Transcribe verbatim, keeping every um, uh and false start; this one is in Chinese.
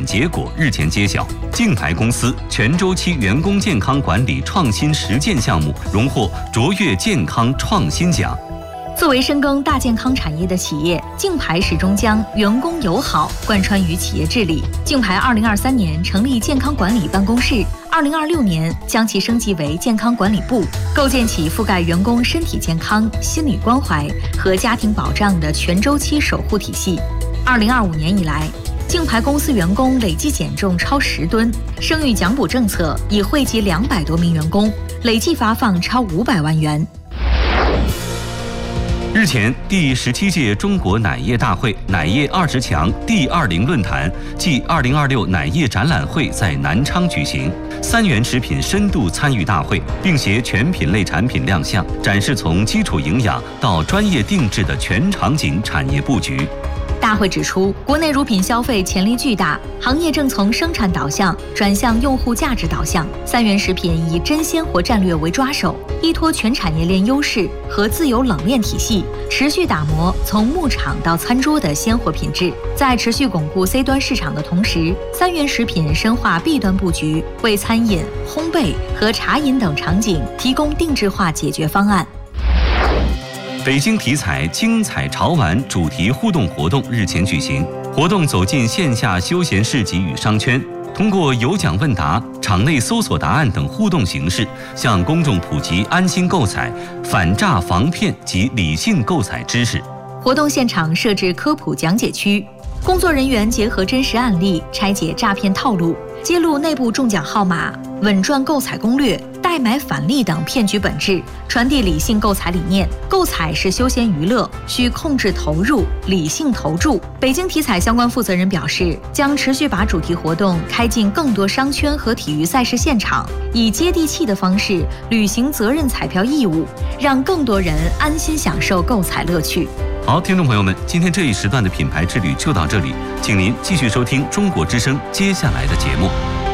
检结果日前揭晓，竞牌公司全周期员工健康管理创新实践项目荣获卓越健康创新奖。 作为深耕大健康产业的企业，竞牌始终将员工友好贯穿于企业治理。竞牌二零二三年成立健康管理办公室，二零二六年将其升级为健康管理部，构建起覆盖员工身体健康、心理关怀和家庭保障的全周期守护体系。二零二五年以来，竞牌公司员工累计减重超十吨，生育奖补政策已惠及两百多名员工，累计发放超五百万元。 日前，第十七届中国奶业大会奶业二十强第二零论坛暨二零二六奶业展览会在南昌举行，三元食品深度参与大会，并携全品类产品亮相，展示从基础营养到专业定制的全场景产业布局。 大会指出，国内乳品消费潜力巨大，行业正从生产导向转向用户价值导向。三元食品以真鲜活战略为抓手，依托全产业链优势和自有冷链体系，持续打磨从牧场到餐桌的鲜活品质。在持续巩固 C 端市场的同时，三元食品深化 B 端布局，为餐饮、烘焙和茶饮等场景提供定制化解决方案。 北京体彩精彩潮玩主题互动活动日前举行，活动走进线下休闲市集与商圈，通过有奖问答、场内搜索答案等互动形式，向公众普及安心购彩、反诈防骗及理性购彩知识。 活动现场设置科普讲解区，工作人员结合真实案例拆解诈骗套路，揭露内部中奖号码、稳赚购彩攻略、代买返利等骗局本质，传递理性购彩理念。购彩是休闲娱乐，需控制投入，理性投注。北京体彩相关负责人表示，将持续把主题活动开进更多商圈和体育赛事现场，以接地气的方式履行责任彩票义务，让更多人安心享受购彩乐趣。 好，听众朋友们，今天这一时段的品牌之旅就到这里，请您继续收听中国之声接下来的节目。